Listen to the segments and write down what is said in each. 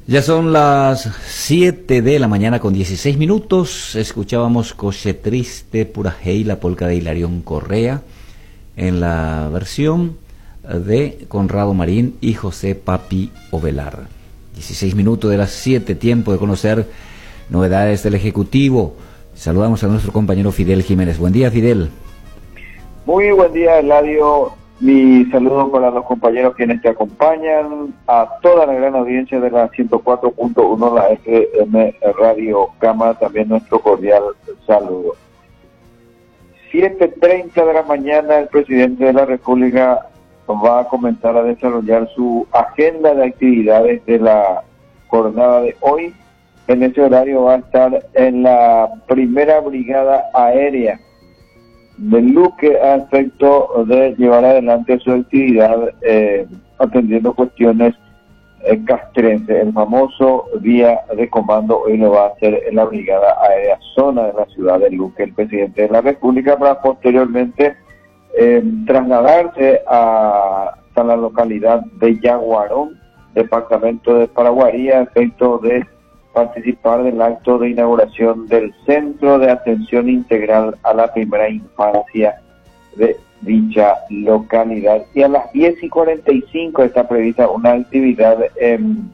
Ya son las 7 de la mañana con 16 minutos. Escuchábamos Coche Triste, Pura Hey, la polca de Hilarión Correa, en la versión de Conrado Marín y José Papi Ovelar. 16 minutos de las 7, tiempo de conocer novedades del Ejecutivo. Saludamos a nuestro compañero Fidel Jiménez. Buen día, Fidel. Muy buen día, Eladio. Mi saludo para los compañeros quienes te acompañan, a toda la gran audiencia de la 104.1, la FM Radio Cama, también nuestro cordial saludo. 7:30 de la mañana, el presidente de la República va a comenzar a desarrollar su agenda de actividades de la jornada de hoy. En ese horario va a estar en la primera brigada aérea del Luque a efecto de llevar adelante su actividad atendiendo cuestiones castrenses. El famoso día de comando hoy lo va a hacer en la brigada aérea zona de la ciudad de Luque el presidente de la República, para posteriormente trasladarse hasta la localidad de Yaguarón, departamento de Paraguarí, a efecto de participar del acto de inauguración del Centro de Atención Integral a la Primera Infancia de dicha localidad. Y a las 10:45 está prevista una actividad en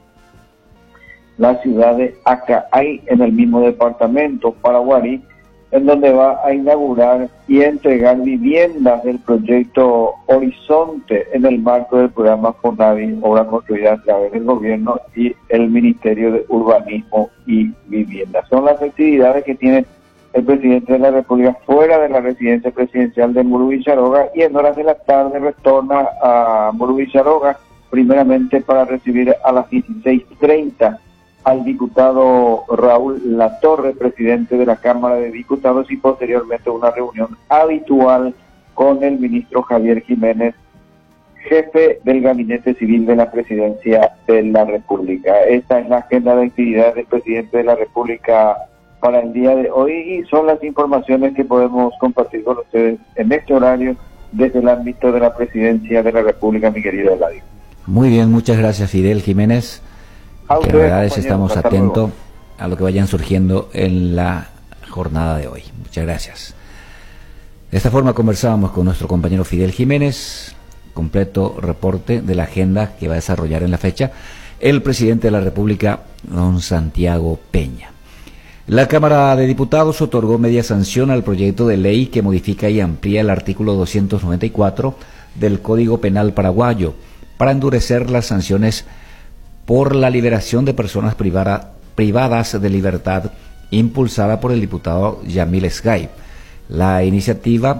la ciudad de Acaay, en el mismo departamento Paraguarí, en donde va a inaugurar y entregar viviendas del proyecto Horizonte en el marco del programa FONAVI, obra construida a través del gobierno y el Ministerio de Urbanismo y Vivienda. Son las actividades que tiene el presidente de la República fuera de la residencia presidencial de Murú Villaroga, y en horas de la tarde retorna a Murú Villaroga, primeramente para recibir a las 16:30 al diputado Raúl Latorre, presidente de la Cámara de Diputados, y posteriormente una reunión habitual con el ministro Javier Jiménez, jefe del Gabinete Civil de la Presidencia de la República. Esta es la agenda de actividades del presidente de la República para el día de hoy, y son las informaciones que podemos compartir con ustedes en este horario desde el ámbito de la Presidencia de la República, mi querido Eladio. Muy bien, muchas gracias, Fidel Jiménez. Que novedades, estamos atentos a lo que vayan surgiendo en la jornada de hoy. Muchas gracias. De esta forma conversábamos con nuestro compañero Fidel Jiménez, completo reporte de la agenda que va a desarrollar en la fecha el presidente de la República, don Santiago Peña. La Cámara de Diputados otorgó media sanción al proyecto de ley que modifica y amplía el artículo 294 del Código Penal paraguayo para endurecer las sanciones por la liberación de personas privadas de libertad, impulsada por el diputado Yamil Esgay. La iniciativa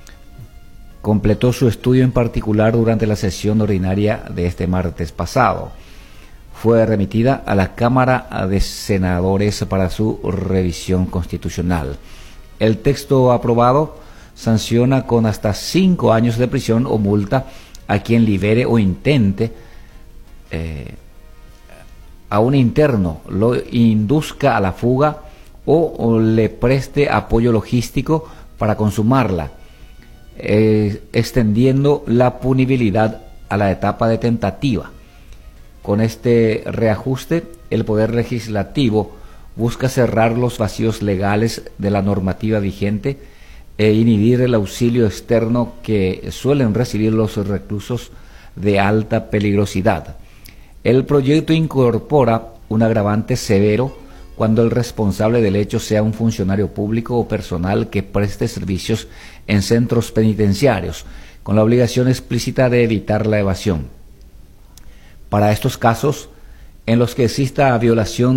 completó su estudio en particular durante la sesión ordinaria de este martes pasado. Fue remitida a la Cámara de Senadores para su revisión constitucional. El texto aprobado sanciona con hasta 5 años de prisión o multa a quien libere o intente a un interno, lo induzca a la fuga o le preste apoyo logístico para consumarla, extendiendo la punibilidad a la etapa de tentativa. Con este reajuste, el Poder Legislativo busca cerrar los vacíos legales de la normativa vigente e inhibir el auxilio externo que suelen recibir los reclusos de alta peligrosidad. El proyecto incorpora un agravante severo cuando el responsable del hecho sea un funcionario público o personal que preste servicios en centros penitenciarios, con la obligación explícita de evitar la evasión. Para estos casos, en los que exista violación